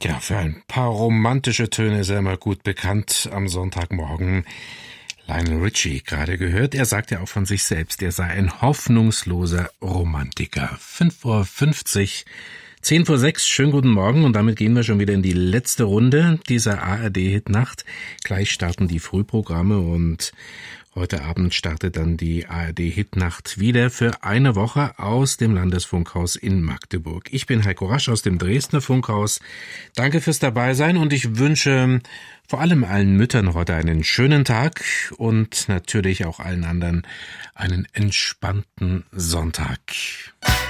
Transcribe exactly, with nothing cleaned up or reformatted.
Ja, für ein paar romantische Töne ist er immer gut bekannt am Sonntagmorgen. Lionel Richie gerade gehört. Er sagt ja auch von sich selbst, er sei ein hoffnungsloser Romantiker. fünf Uhr fünfzig, zehn vor sechs, schönen guten Morgen und damit gehen wir schon wieder in die letzte Runde dieser A R D-Hitnacht. Gleich starten die Frühprogramme und heute Abend startet dann die A R D-Hitnacht wieder für eine Woche aus dem Landesfunkhaus in Magdeburg. Ich bin Heiko Rasch aus dem Dresdner Funkhaus. Danke fürs Dabeisein und ich wünsche vor allem allen Müttern heute einen schönen Tag und natürlich auch allen anderen einen entspannten Sonntag.